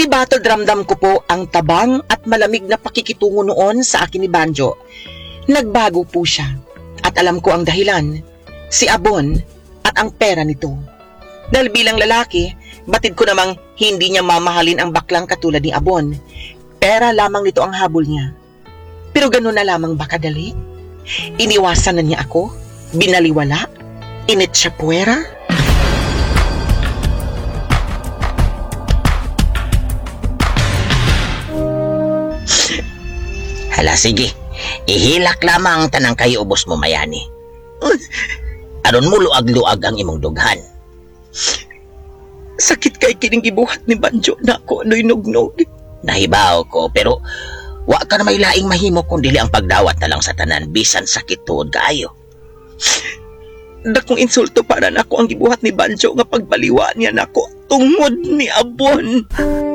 Batod ramdam ko po ang tabang at malamig na pakikitungo noon sa akin ni Banjo. Nagbago po siya at alam ko ang dahilan, si Abon at ang pera nito. Dahil bilang lalaki, batid ko namang hindi niya mamahalin ang baklang katulad ni Abon. Pera lamang nito ang habol niya. Pero ganun na lamang ba kadali? Iniwasan na niya ako, binaliwala, init siya puwera. Hala, sige. Ihilak lamang tanang kayo ubos mo, mayani. Aron mo luag-luag ang imong dughan. Sakit kay kining gibuhat ni Banjo na ako ano'y nugnog. Nahibaw ko, pero wa ka na may laing mahimo kung dili ang pagdawat na lang sa tanan, bisan sakit tuod kaayo. Dakong insulto para nako ang gibuhat ni Banjo nga pagbaliwa niya nako tungod ni Abon.